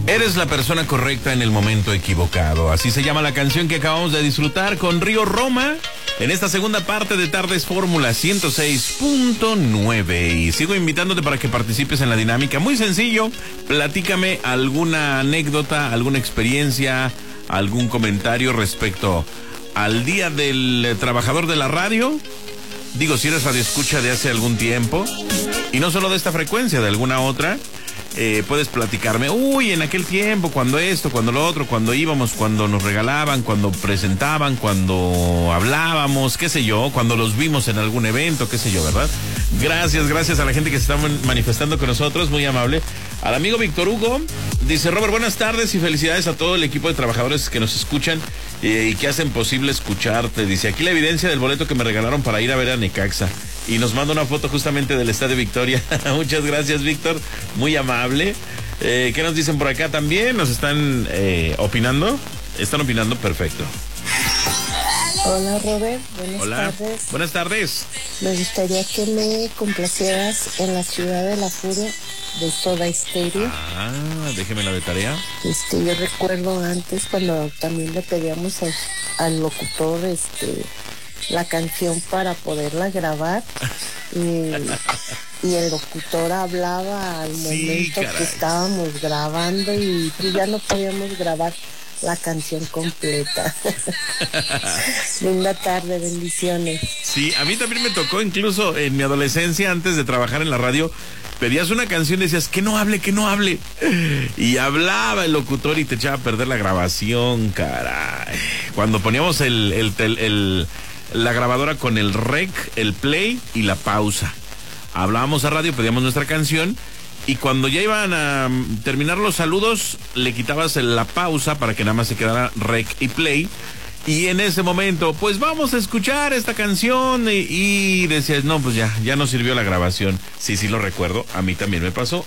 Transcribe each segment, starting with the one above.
Eres la persona correcta en el momento equivocado. Así se llama la canción que acabamos de disfrutar con Río Roma en esta segunda parte de Tardes Fórmula 106.9. Y sigo invitándote para que participes en la dinámica. Muy sencillo, platícame alguna anécdota, alguna experiencia, algún comentario respecto al Día del Trabajador de la Radio. Digo, si eres radioescucha de hace algún tiempo, y no solo de esta frecuencia, de alguna otra, puedes platicarme, en aquel tiempo, cuando esto, cuando lo otro, cuando íbamos, cuando nos regalaban, cuando presentaban, cuando hablábamos, qué sé yo, cuando los vimos en algún evento, qué sé yo, ¿verdad? Gracias a la gente que se está manifestando con nosotros, muy amable. Al amigo Víctor Hugo, dice: Robert, buenas tardes y felicidades a todo el equipo de trabajadores que nos escuchan y que hacen posible escucharte. Dice: aquí la evidencia del boleto que me regalaron para ir a ver a Necaxa. Y nos manda una foto justamente del Estadio Victoria. Muchas gracias, Víctor, muy amable. ¿Qué nos dicen por acá también? ¿Nos están opinando? ¿Están opinando? Perfecto. Hola, Robert, Hola. tardes. Buenas tardes. Me gustaría que me complacieras en La Ciudad de la Furia de Soda Stereo. Déjeme la de tarea. Yo recuerdo antes cuando también le pedíamos al locutor la canción para poderla grabar y el locutor hablaba al momento que estábamos grabando y ya no podíamos grabar la canción completa. Linda tarde, bendiciones. Sí, a mí también me tocó, incluso en mi adolescencia, antes de trabajar en la radio, pedías una canción y decías, que no hable. Y hablaba el locutor y te echaba a perder la grabación, caray. Cuando poníamos la grabadora con el rec, el play y la pausa. Hablábamos a radio, pedíamos nuestra canción y cuando ya iban a terminar los saludos, le quitabas la pausa para que nada más se quedara rec y play. Y en ese momento, pues vamos a escuchar esta canción y decías, no, pues ya no sirvió la grabación. Sí, lo recuerdo, a mí también me pasó.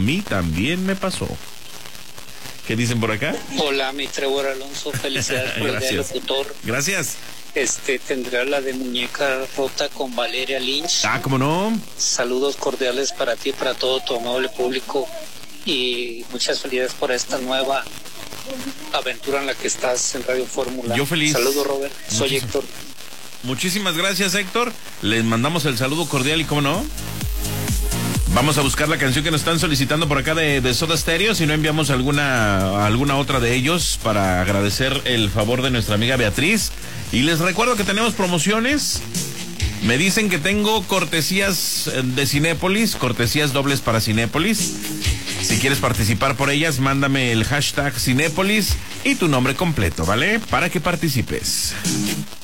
¿Qué dicen por acá? Hola, mi Trevor Alonso, felicidades por el día del locutor. Gracias. Tendrá la de Muñeca Rota con Valeria Lynch. ¿Cómo no? Saludos cordiales para ti y para todo tu amable público y muchas felicidades por esta nueva aventura en la que estás en Radio Fórmula. Yo feliz. Saludos, Robert. Soy Héctor. Muchísimas gracias, Héctor. Les mandamos el saludo cordial y cómo no, vamos a buscar la canción que nos están solicitando por acá de Soda Stereo, si no enviamos alguna otra de ellos para agradecer el favor de nuestra amiga Beatriz. Y les recuerdo que tenemos promociones. Me dicen que tengo cortesías de Cinépolis, cortesías dobles para Cinépolis. Si quieres participar por ellas, mándame el hashtag Cinépolis y tu nombre completo, ¿vale? Para que participes.